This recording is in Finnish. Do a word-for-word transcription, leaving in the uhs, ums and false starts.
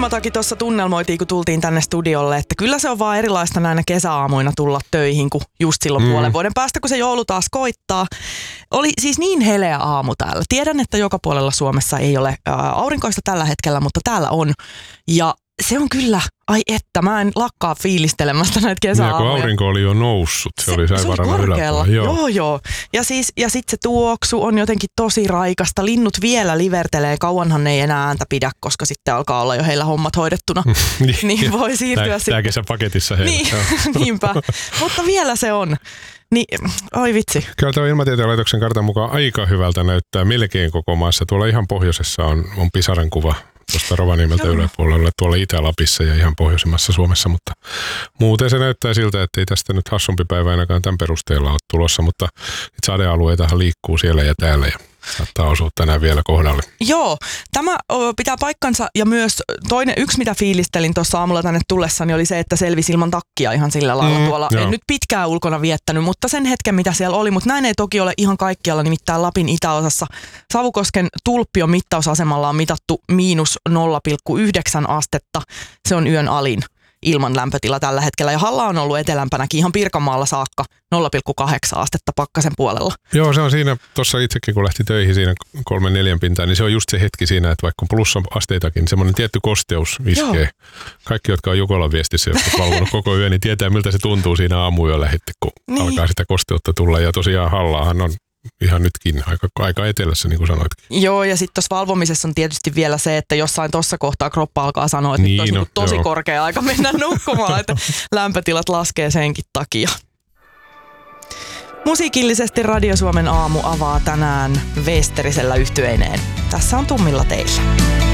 Ilmatakin tuossa tunnelmoitiin, kun tultiin tänne studiolle, että kyllä se on vaan erilaista näinä kesäaamuina tulla töihin kuin just silloin mm. puolen vuoden päästä, kun se joulu taas koittaa. Oli siis niin heleä aamu täällä. Tiedän, että joka puolella Suomessa ei ole ää, aurinkoista tällä hetkellä, mutta täällä on. Ja se on kyllä, ai että, mä en lakkaa fiilistelemästä näitä kesäaamuja. Ja kun aurinko oli jo noussut, se, se oli saivarana yläpuolella. Joo. joo, joo. Ja, siis, ja sitten se tuoksu on jotenkin tosi raikasta. Linnut vielä livertelee, kauanhan ne ei enää ääntä pidä, koska sitten alkaa olla jo heillä hommat hoidettuna. niin, niin voi siirtyä Tää, sitten. Tää kesä paketissa heillä. Niin, niinpä. Mutta vielä se on. Niin, oi vitsi. Kyllä tämä Ilmatieteen laitoksen kartan mukaan aika hyvältä näyttää melkein koko maassa. Tuolla ihan pohjoisessa on, on pisaran kuva tuosta Rovaniemeltä yläpuolella, tuolla Itä-Lapissa ja ihan pohjoisimmassa Suomessa, mutta muuten se näyttää siltä, että ei tästä nyt hassumpi päivä ainakaan tämän perusteella ole tulossa, mutta sadealueitahan liikkuu siellä ja täällä ja saattaa osua tänään vielä kohdalle. Joo, tämä pitää paikkansa ja myös toinen, yksi mitä fiilistelin tuossa aamulla tänne tullessani oli se, että selvisi ilman takkia ihan sillä lailla mm, tuolla. Joo. En nyt pitkään ulkona viettänyt, mutta sen hetken mitä siellä oli, mutta näin ei toki ole ihan kaikkialla, nimittäin Lapin itäosassa Savukosken Tulppion mittausasemalla on mitattu miinus nolla pilkku yhdeksän astetta, se on yön alin ilman lämpötila tällä hetkellä. Ja Halla on ollut etelämpänäkin ihan Pirkanmaalla saakka nolla pilkku kahdeksan astetta pakkasen puolella. Joo, se on siinä, tuossa itsekin kun lähti töihin siinä kolmen neljän pintaan, niin se on just se hetki siinä, että vaikka on plussa-asteitakin, niin semmoinen tietty kosteus iskee. Joo. Kaikki, jotka on Jukolan viestissä, jotka on valvonut koko yön, niin tietää, miltä se tuntuu siinä aamuyöllä heti, kun niin alkaa sitä kosteutta tulla. Ja tosiaan Hallaahan on ihan nytkin aika, aika etelässä, niin kuin sanoitkin. Joo, ja sitten tuossa valvomisessa on tietysti vielä se, että jossain tuossa kohtaa kroppa alkaa sanoa, että niin, nyt olisi no, tosi joo. korkea aika mennä nukkumaan, että lämpötilat laskee senkin takia. Musiikillisesti Radio Suomen aamu avaa tänään Westerisellä yhtyeineen. Tässä on Tummilla teillä.